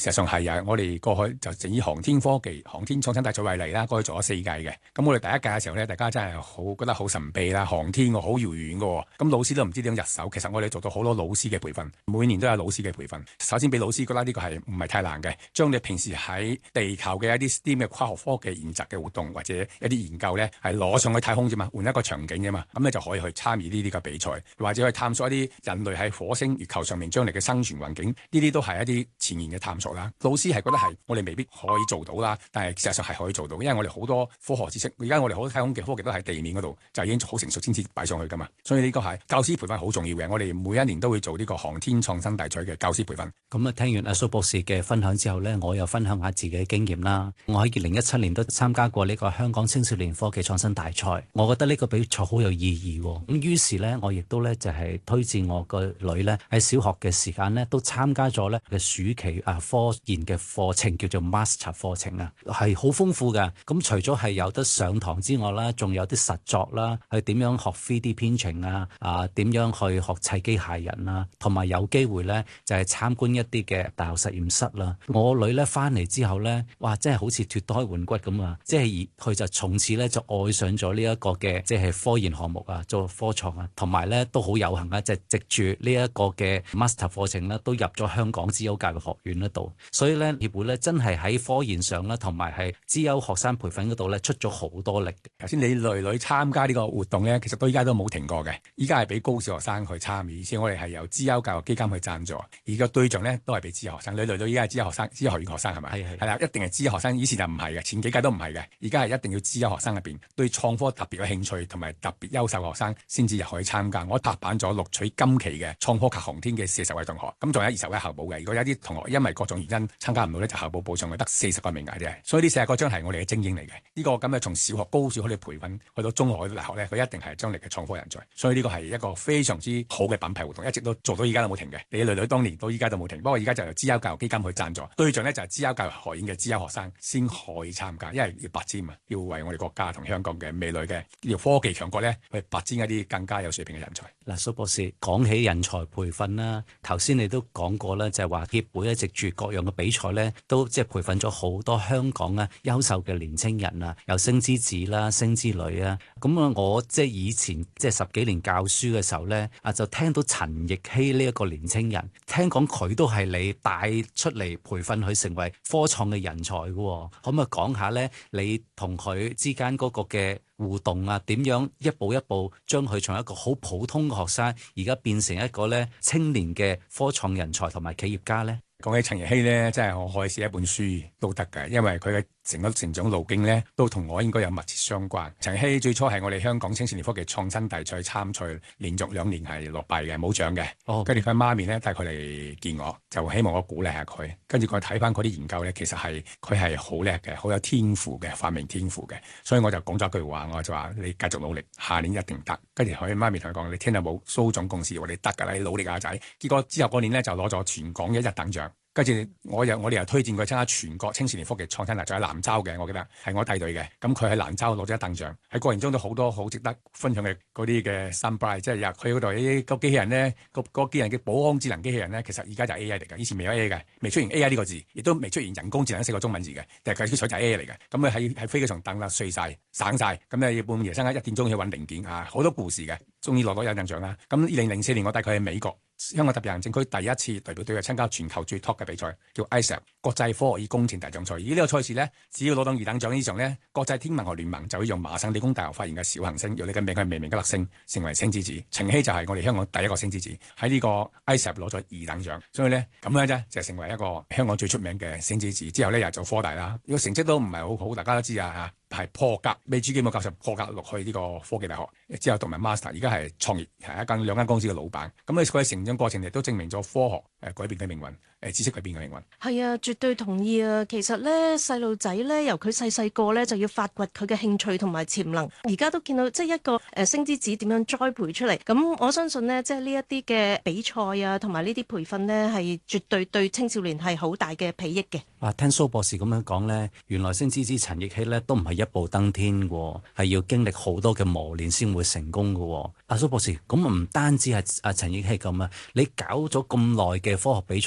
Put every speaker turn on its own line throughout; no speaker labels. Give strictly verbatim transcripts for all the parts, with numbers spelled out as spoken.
事實上係啊，我哋過去就以航天科技、航天創新大賽為例啦，過去做咗四屆嘅。咁我哋第一屆嘅時候咧，大家真係好覺得好神秘啦，航天喎好遙遠嘅喎，咁老師都唔知點樣入手。其實我哋做到好多老師嘅培訓，每年都有老師嘅培訓。首先俾老師覺得呢個係唔係太難嘅，將你平時喺地球嘅一啲 S T E M 嘅跨學科技研習嘅活動或者一啲研究咧，係攞上去太空啫嘛，換一個場景啫嘛，咁你就可以去參與呢啲嘅比賽，或者去探索一啲人類喺火星、月球上面將來嘅生存環境，呢啲都係一啲前沿嘅探索啦。老師係覺得係我哋未必可以做到啦，但係事實上係可以做到，因為我哋好多科學知識，而家我哋好多太空嘅科技都喺地面嗰度就已經好成熟先至擺上去噶嘛，所以呢個係教師培訓好重要嘅。我哋每一年都會做呢個航天創新大賽嘅教師培訓。
咁啊，聽完阿蘇博士嘅分享之後呢，我又分享下自己嘅經驗啦。我喺二零一七年都參加過呢個香港青少年科技創新大賽，我覺得呢個比賽好有意義。咁於是呢，我亦都呢就係推薦我個女呢喺小學嘅時間呢都參加咗呢嘅暑期啊科研嘅課程，叫做 Master 課程啊，係好豐富㗎。咁除咗係有得上堂之外啦，仲有啲實作啦，去點樣學 三 D 編程啊，啊點樣去學砌機械人啊，同埋有機會呢就係參觀一啲嘅大學實驗室啦。我女呢翻嚟之後呢，哇，真係好似脫胎換骨咁啊！即係佢就從此呢就愛上咗呢一個嘅即係科研項目啊，做科創啊，同埋呢都好有幸啊，即係藉住呢一個嘅 Master 課程呢，都入咗香港資優教育學院嗰度。所以呢協會呢真係喺科研上啦，同埋係資優學生培訓嗰度呢出咗好多力。
頭先你女女參加呢個活動呢，其實到依家都冇停過嘅。依家係俾高小學生去參與，而且我哋係由資優教育基金去贊助，而個對象呢都係俾資優學生。你女女依家係資優學生、資優學院學生係咪？係係係啦，一定係資優學生。以前就唔係嘅，前幾屆都唔係嘅，而家係一定要資優學生入邊對創科特別有興趣同埋特別優秀嘅學生先至入去參加。我拍板咗錄取今期嘅創科及航天嘅四十位同學，咁仲有二十位候補嘅。如果有啲同學因為各種原因參加唔到呢，就候補補上去得四十個名額啫。所以呢四十個將係我哋嘅精英嚟嘅。呢、這個咁嘅從小學、高小學去培訓去到中學、去到大學呢，佢一定係將嚟嘅創科人才。所以呢個係一個非常之好嘅品牌活動，一直都做到而家都冇停嘅。你女女當年到而家都冇停，不過而家就由資優教育基金去贊助，對象呢就係資優教育學院嘅資優學生先可以參加，因為要拔尖啊，要為我哋國家同香港嘅未來嘅呢個科技強國呢去拔尖一啲更加有水平嘅人才。
嗱，蘇博士講起人才培訓啦，頭先你都講過啦，就係話協會咧藉住各樣嘅比賽咧，都即係培訓咗好多香港啊優秀嘅年青人啊，有星之子啦、星之女啊。咁啊，我即係以前即係十幾年教書嘅時候咧，啊就聽到陳奕希呢一個年青人，聽講佢都係你帶出嚟培訓佢成為科創嘅人才嘅，可唔可以講下咧？你同佢之間嗰個嘅互動啊，點樣一步一步將佢從一個好普通嘅學生，而家變成一個咧青年嘅科創人才同埋企業家咧？
講起陳奕希咧，真係我可以寫一本書都得㗎，因為佢嘅成個成長路徑咧，都同我應該有密切相關。陳奕希最初係我哋香港青少年科技創新大賽參賽，連續兩年係落敗嘅，冇獎嘅。哦，跟住佢媽咪咧帶佢嚟見我，就希望我鼓勵下佢。跟住我睇翻佢啲研究咧，其實係佢係好叻嘅，好有天賦嘅，發明天賦嘅。所以我就講咗一句話，我就話你繼續努力，下年一定得。跟住佢媽咪同佢講：你聽到冇？蘇總公司話你得㗎啦，你努力啊仔。結果之後嗰年咧就攞咗全港一日等獎。跟住我又我哋又推薦佢參加全國青少年科技創新大賽喺南州嘅，我記得係我帶隊嘅。咁佢喺南州攞咗一等獎，喺過程中都好多好值得分享嘅嗰啲嘅 sunbright，即係入佢嗰度啲個機器人咧，個個機器人嘅保安智能機器人咧，其實而家就係 A I 嚟嘅，以前未有 A I 嘅，未出現 A I 呢個字，亦都未出現人工智能四個中文字嘅，但係佢啲水就係 A I 嚟嘅。咁佢喺喺飛機上等啦，碎晒省晒，咁咧要半夜三更一點鐘去揾零件啊，好多故事嘅，終於攞到一等獎啦。咁二零零四年我帶佢去美國香港特別行政區第一次代表隊去參加全球最 top 嘅比賽，叫 I S A P 國際科學與工程大獎賽。而呢個賽事呢，只要攞到二等獎以上呢，國際天文學聯盟就會用麻省理工大學發現嘅小行星，用你嘅名佢命名嘅粒星，成為星之子。陳希就係我哋香港第一個星之子，喺呢個 I S A P 攞咗二等獎，所以呢，咁樣啫就成為一個香港最出名嘅星之子。之後呢，又做科大啦，呢個成績都唔係好好，大家都知啊嚇。係破格，美珠基務教授破格落去呢個科技大學，之後讀埋 master，而家係創業，係一間兩間公司嘅老闆。咁咧佢嘅成長過程亦都證明咗科學誒改變嘅命運，誒知識改變嘅命運。
係啊，絕對同意啊！其實咧，細路仔咧，由佢細細個咧就要發掘佢嘅興趣同埋潛能。而家都見到即係一個誒星之子點樣栽培出嚟。咁我相信呢，即係呢一啲嘅比賽啊，同埋呢啲培訓呢，係絕對對青少年係好大嘅裨益嘅。
啊，聽蘇博士咁樣講呢，原來星之子陳奕希呢都唔係一步登天嘅，係要經歷好多嘅磨練先會成功嘅。阿蘇博士，咁唔單止係阿陳奕希咁啊，你搞咗咁耐嘅科學比賽啦，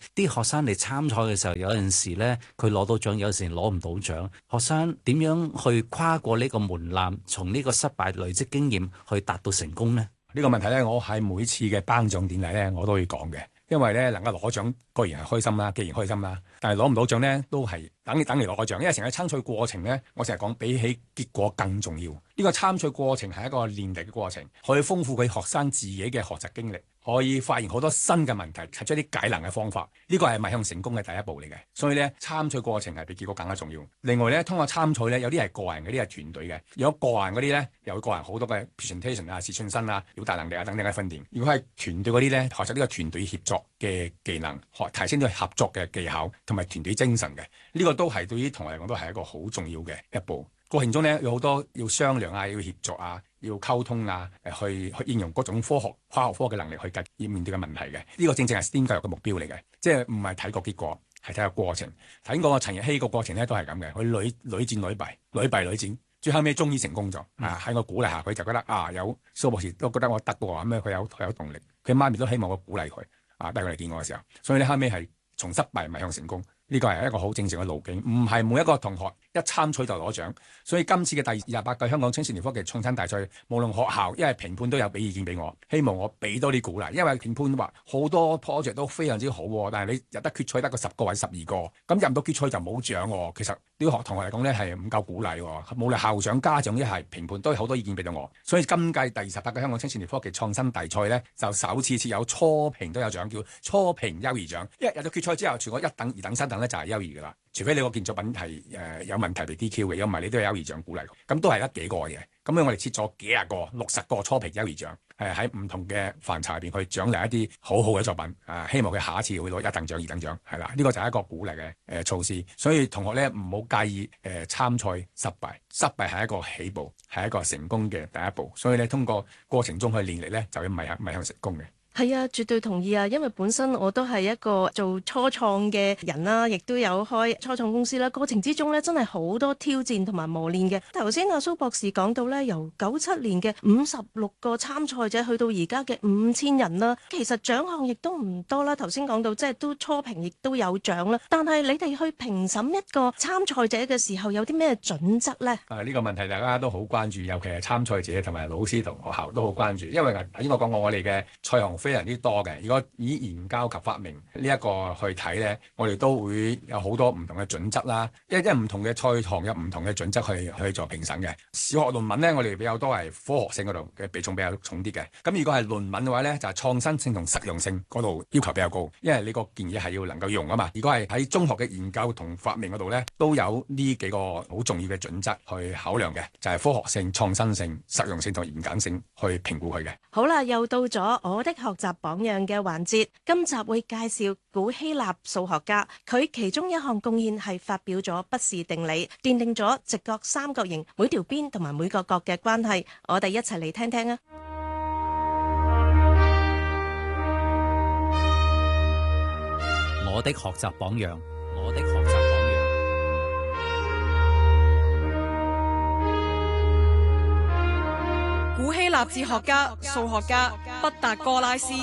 啲學生嚟參賽嘅時候，有陣時咧佢攞到獎，有陣時攞唔到獎。學生點樣去跨過呢個門檻，從呢個失敗累積經驗去達到成功呢？
呢個問題咧，我喺每次嘅頒獎典禮咧，我都會講嘅。因為咧能夠攞獎固然係開心啦，既然開心啦，但係攞唔到獎咧都係等你等嚟攞個獎。因為成個參賽過程咧，我成日講比起結果更重要。呢個參賽過程係一個練習嘅過程，可以豐富佢學生自己嘅學習經歷，可以發現好多新嘅問題，提出一啲解能嘅方法。呢個係邁向成功嘅第一步嚟嘅。所以咧參賽過程係比結果更加重要。另外咧通過參賽咧，有啲係個人嘅，啲係團隊嘅。如果個人嗰啲咧，有個人好多嘅 presentation 啊、自信心啊、表達能力啊等等嘅訓練。如果係團隊嗰啲咧，學習呢個團隊協作嘅技能，學提升咗合作嘅技巧同埋團隊精神嘅，呢個都係對於同學嚟講都係一個好重要嘅一步。過程中咧有好多要商量啊，要協作啊，要溝通啊，去去應用各種科學跨學科嘅能力去解決面對嘅問題嘅。呢個正正係 S T E M 教育嘅目標嚟嘅，即係唔係睇個結果，係睇個過程。睇個陳奕希個過程咧都係咁嘅，佢屢屢戰屢敗，屢敗屢戰，最後尾終於成功咗。嗯、啊，喺我鼓勵下佢就覺得啊，有蘇博士都覺得我得嘅喎，咁佢有佢有動力，佢媽咪都希望我鼓勵佢。啊，帶佢嚟見我嘅時候，所以咧後尾係從失敗邁向成功，呢個係一個好正常嘅路徑，唔係每一個同學一參賽就攞獎。所以今次嘅第二十八屆香港青少年科技創新大賽，無論學校因為評判都有俾意見俾我，希望我俾多啲鼓勵，因為評判話好多 project 都非常之好，但係你入得決賽得個十個或者十二個，咁入唔到決賽就冇獎。其實對學同學嚟講咧係唔夠鼓勵，無論校長、家長一係評判都有好多意見俾到我。所以今屆第二十八屆香港青少年科技創新大賽咧，就首次設有初評都有獎，叫初評優異獎。一入到決賽之後，全國一等、二等、三等咧就係優異噶啦。除非你個件作品係誒、呃、有問題被 D Q 嘅，如果唔係你都有優異獎鼓勵。咁都係得幾個嘅。咁樣我哋設咗幾廿個、六十個初評優異獎，係喺唔同嘅範疇入邊去獎勵一啲好好嘅作品。啊，希望佢下一次會攞一等獎、二等獎，係啦。呢、這個就係一個鼓勵嘅誒措施。所以同學咧唔好介意誒、呃、參賽失敗，失敗係一個起步，係一個成功嘅第一步。所以咧通過過程中去練力咧，就要邁向邁向成功嘅。
係啊，絕對同意啊！因為本身我都係一個做初創嘅人啦，亦都有開初創公司啦。過程之中咧，真係好多挑戰同埋磨練嘅。頭先阿蘇博士講到咧，由九七年嘅五十六個參賽者去到而家嘅五千人啦，其實獎項亦都唔多啦。頭先講到即係都初評亦都有獎啦，但係你哋去評審一個參賽者嘅時候，有啲咩準則呢？
啊，呢個問題大家都好關注，尤其係參賽者同埋老師同學校都好關注，因為頭先我講過我哋嘅賽項非常之多嘅。如果以研究及發明呢一個去睇咧，我哋都會有好多唔同嘅準則啦。因為唔同嘅賽項有唔同嘅準則去去做評審嘅。小學論文咧，我哋比較多係科學性嗰度嘅比重比較重啲嘅。咁如果係論文嘅話咧，就係創新性同實用性嗰度要求比較高，因為你個建議係要能夠用啊嘛。如果係喺中學嘅研究同發明嗰度咧，都有呢幾個好重要嘅準則去考量嘅，就係科學性、創新性、實用性同嚴謹性去評估佢嘅。
好啦，又到咗我的學習榜樣嘅環節，今集會介紹古希臘數學家，佢其中一項貢獻係發表咗畢氏定理，奠定咗直角三角形每條邊同埋每個角嘅關係。我哋一齊嚟聽聽啊！
我的學習榜樣，我的學習榜樣。
古希臘哲學家、數學家畢達哥拉斯。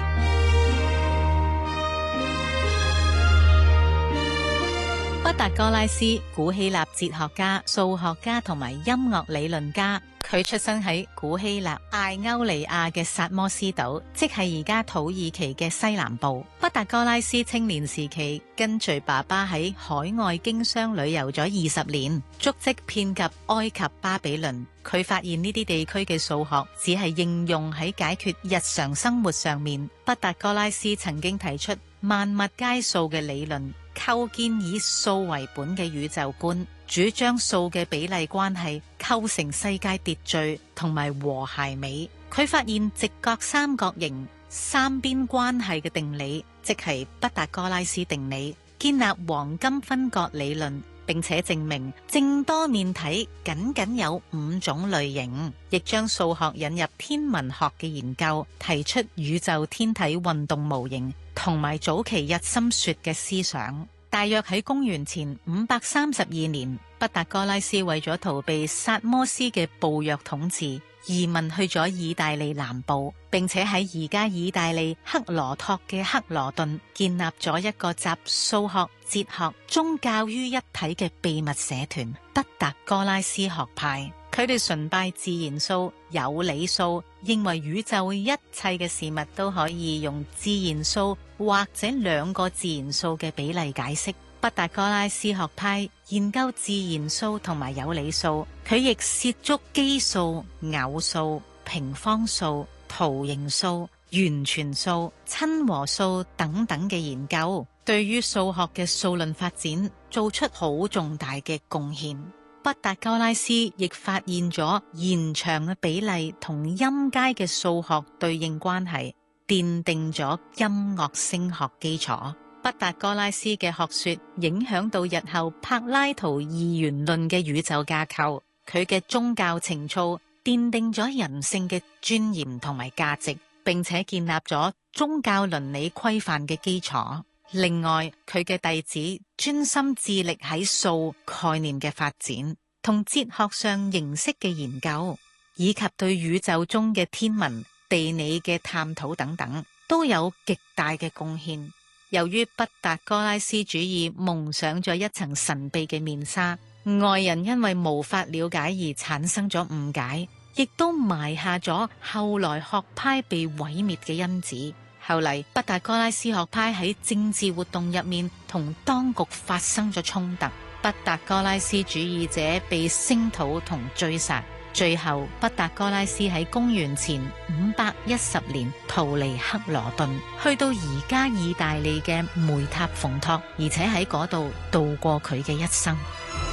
畢達哥拉斯，古希臘哲學家、數學家同埋音樂理論家。佢出生喺古希臘艾歐尼亞嘅薩摩斯島，即係而家土耳其嘅西南部。畢達哥拉斯青年時期跟隨爸爸喺海外經商旅遊咗二十年，足跡遍及埃及、巴比倫。佢發現呢啲地區嘅數學只係應用喺解決日常生活上面。畢達哥拉斯曾經提出萬物皆數嘅理論，構建以數為本嘅宇宙觀，主張數嘅比例關係構成世界秩序同埋和諧美。佢發現直角三角形三邊關係嘅定理，即係畢達哥拉斯定理，建立黃金分割理論，並且證明正多面體僅僅有五種類型，亦將數學引入天文學嘅研究，提出宇宙天體運動模型同埋早期日心說嘅思想。大約喺公元前五百三十二年，畢達哥拉斯為咗逃避薩摩斯嘅暴虐統治， 移民去咗意大利南部，並且喺而家意大利克羅托嘅克羅頓建立咗一個集數學、哲學、宗教於一體嘅秘密社團——畢達哥拉斯學派。佢哋崇拜自然數、有理數，認為宇宙一切嘅事物都可以用自然數或者兩個自然數嘅比例解釋。畢達哥拉斯學派研究自然數同埋有理數，佢亦涉足基數、偶數、平方數、圖形數、完全數、親和數等等嘅研究，對於數學嘅數論發展做出好重大嘅貢獻。畢達哥拉斯亦發現咗延長嘅比例同音階嘅數學對應關係，奠定咗音樂聲學基礎。畢達哥拉斯嘅學說影響到日後柏拉圖二元論嘅宇宙架構，佢嘅宗教情操奠定咗人性嘅尊嚴同埋價值，並且建立咗宗教倫理規範嘅基礎。另外，佢嘅弟子專心致力喺數概念嘅發展，同哲學上形式嘅研究，以及對宇宙中嘅天文、地理嘅探討等等，都有極大嘅貢獻。由於畢達哥拉斯主義蒙上咗一層神秘嘅面紗，外人因為無法了解而產生咗誤解，亦都埋下咗後來學派被毀滅嘅因子。後嚟畢達哥拉斯學派喺政治活動入面同當局發生咗衝突，畢達哥拉斯主義者被聲討同追殺，最後畢達哥拉斯喺公元前五百一十年逃離克羅頓，去到而家意大利嘅梅塔蓬托，而且喺嗰度度過佢嘅一生。